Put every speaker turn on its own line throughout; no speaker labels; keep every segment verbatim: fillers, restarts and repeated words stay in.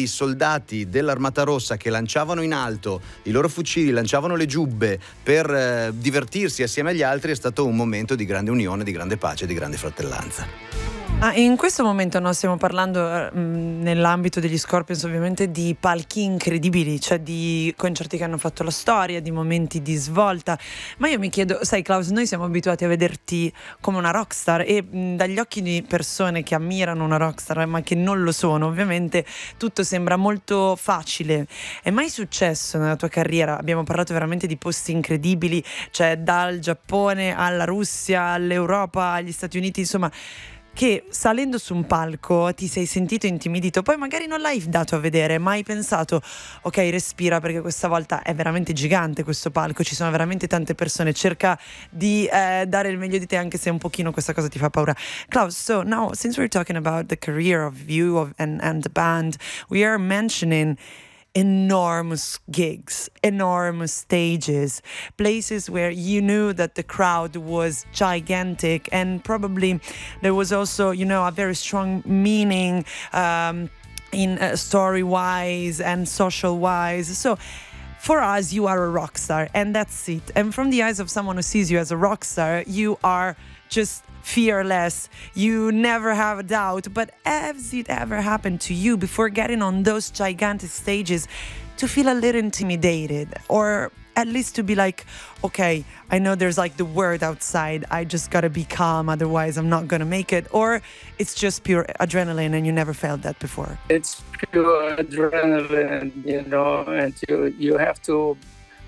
i soldati dell'Armata Rossa che lanciavano in alto i loro fucili, lanciavano le giubbe per eh, divertirsi assieme agli altri, è stato un momento di grande unione, di grande pace, di grande fratellanza.
Ah, in questo momento no, stiamo parlando mh, nell'ambito degli Scorpions ovviamente di palchi incredibili, cioè di concerti che hanno fatto la storia, di momenti di svolta, ma io mi chiedo, sai Klaus, noi siamo abituati a vederti come una rockstar e mh, dagli occhi di persone che ammirano una rockstar ma che non lo sono, ovviamente tutto sembra molto facile. È mai successo nella tua carriera? Abbiamo parlato veramente di posti incredibili, cioè dal Giappone alla Russia, all'Europa, agli Stati Uniti, insomma, che salendo su un palco ti sei sentito intimidito, poi magari non l'hai dato a vedere, ma hai pensato ok, respira, perché questa volta è veramente gigante questo palco, ci sono veramente tante persone, cerca di eh, dare il meglio di te, anche se un pochino questa cosa ti fa paura. Klaus, so now since we're talking about the career of you of, and, and the band, we are mentioning enormous gigs, enormous stages, places where you knew that the crowd was gigantic, and probably there was also, you know, a very strong meaning um, in uh, story-wise and social-wise. So for us, you are a rock star, and that's it. And from the eyes of someone who sees you as a rock star, you are just fearless, you never have a doubt. But has it ever happened to you before getting on those gigantic stages to feel a little intimidated, or at least to be like, okay, I know there's like the word outside, I just gotta be calm, otherwise I'm not gonna make it? Or it's just pure adrenaline and you never felt that before?
It's pure adrenaline, you know, and you you have to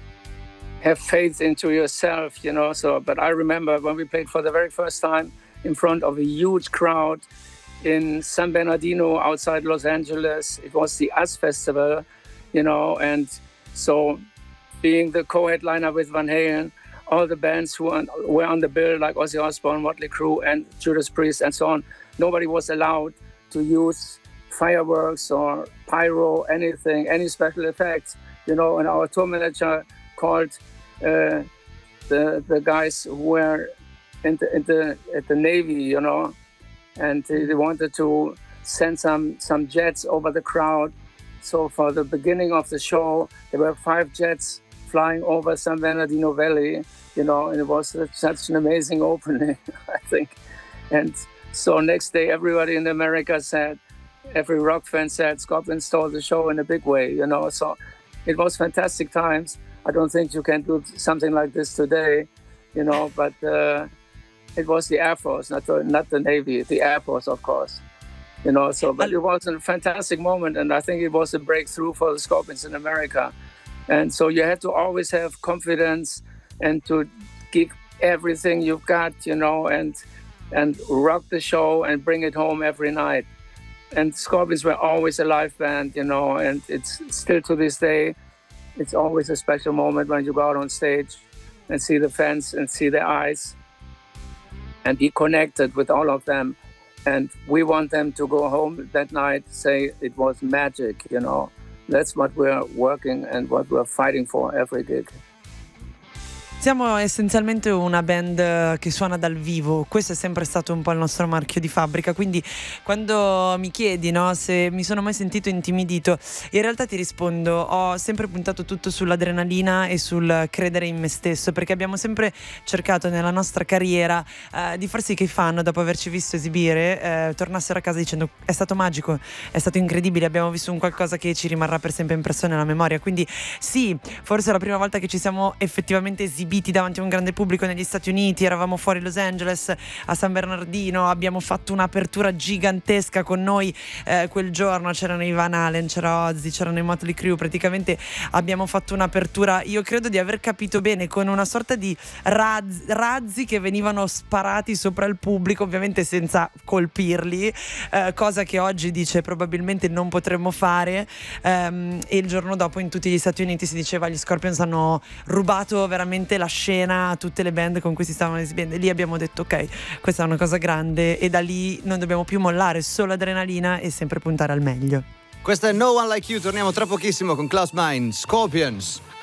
have faith into yourself, you know. So, but I remember when we played for the very first time in front of a huge crowd in San Bernardino outside Los Angeles. It was the U S Festival, you know, and so being the co-headliner with Van Halen, all the bands who were on the bill, like Ozzy Osbourne, Motley Crue, and Judas Priest, and so on, nobody was allowed to use fireworks or pyro, anything, any special effects, you know. And our tour manager called uh, the the guys who were in the, in the at the Navy, you know, and they wanted to send some some jets over the crowd. So for the beginning of the show, there were five jets flying over San Bernardino Valley, you know, and it was such an amazing opening, I think. And so next day, everybody in America said, every rock fan said, Scorpions stole the show in a big way, you know. So it was fantastic times. I don't think you can do something like this today, you know, but uh, it was the Air Force, not the, not the Navy, the Air Force, of course, you know. So, but it was a fantastic moment, and I think it was a breakthrough for the Scorpions in America. And so you had to always have confidence and to give everything you've got, you know, and and rock the show and bring it home every night. And Scorpions were always a live band, you know, and it's still to this day, it's always a special moment when you go out on stage and see the fans and see their eyes and be connected with all of them. And we want them to go home that night, say it was magic, you know. That's what we're working and what we're fighting for every gig.
Siamo essenzialmente una band che suona dal vivo, questo è sempre stato un po' il nostro marchio di fabbrica, quindi quando mi chiedi, no, se mi sono mai sentito intimidito, in realtà ti rispondo, ho sempre puntato tutto sull'adrenalina e sul credere in me stesso, perché abbiamo sempre cercato nella nostra carriera eh, di far sì che i fan, dopo averci visto esibire, eh, tornassero a casa dicendo è stato magico, è stato incredibile, abbiamo visto un qualcosa che ci rimarrà per sempre impresso nella memoria. Quindi sì, forse è la prima volta che ci siamo effettivamente esibiti davanti a un grande pubblico negli Stati Uniti, eravamo fuori Los Angeles a San Bernardino, abbiamo fatto un'apertura gigantesca con noi eh, quel giorno, c'erano i Van Halen, c'era Ozzy, c'erano i Motley Crue, praticamente abbiamo fatto un'apertura, io credo di aver capito bene, con una sorta di razzi, razzi che venivano sparati sopra il pubblico, ovviamente senza colpirli, eh, cosa che oggi dice probabilmente non potremmo fare, ehm, e il giorno dopo in tutti gli Stati Uniti si diceva gli Scorpions hanno rubato veramente la scena a tutte le band con cui si stavano esibendo, e lì abbiamo detto ok, questa è una cosa grande e da lì non dobbiamo più mollare, solo adrenalina e sempre puntare al meglio.
Questa è No One Like You, torniamo tra pochissimo con Klaus Meine, Scorpions.